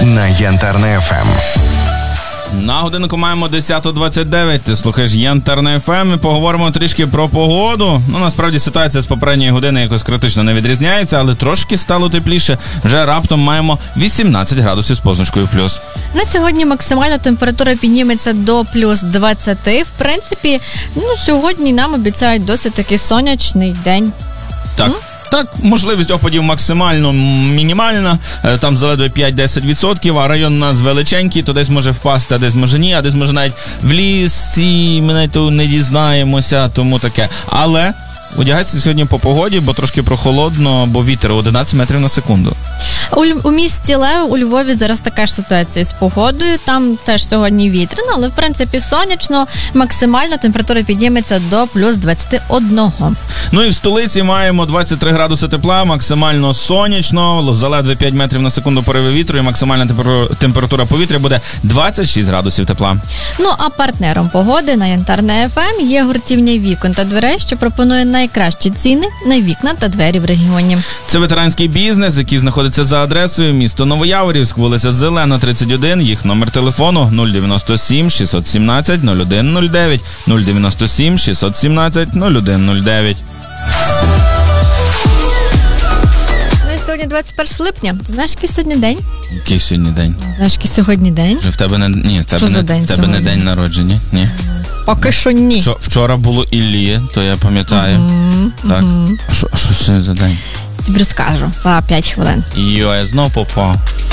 на Янтарне ФМ. На годинку маємо 10:29. Ти слухаєш Янтарне ФМ. Ми поговоримо трішки про погоду. Насправді ситуація з попередньої години якось критично не відрізняється, але трошки стало тепліше. Вже раптом маємо 18 градусів з позначкою плюс. На сьогодні максимальна температура підніметься до плюс 20. В принципі, сьогодні нам обіцяють досить такий сонячний день. Так. Так, можливість опадів максимально мінімальна, там заледве 5-10%, а район у нас величенький, то десь може впасти, а десь може ні, а десь може навіть в лісі, ми навіть не дізнаємося, тому таке. Але одягайтеся сьогодні по погоді, бо трошки прохолодно, бо вітер 11 метрів на секунду. У місті Лев, у Львові зараз така ж ситуація з погодою, там теж сьогодні вітряно, але в принципі сонячно, максимально температура підніметься до плюс 21. І в столиці маємо 23 градуси тепла, максимально сонячно, заледве 5 метрів на секунду пориви вітру і максимальна температура повітря буде 26 градусів тепла. А партнером погоди на Янтарне ФМ є гуртівня вікон та дверей, що пропонує найкращі ціни на вікна та двері в регіоні. Це ветеранський бізнес, який знаходиться за адресою місто Новояворівськ, вулиця Зелена, 31, їх номер телефону 097 617 0109, 097 617 0109. Сьогодні 21 липня. Знаєш, який сьогодні день? Який сьогодні день? Знаєш, який сьогодні день? В тебе не... Ні, в тебе не день народження, ні? Поки що ні. Вчора було Іллі, то я пам'ятаю. Так. А що сьогодні за день? Тобі розкажу за 5 хвилин. Я знов попав.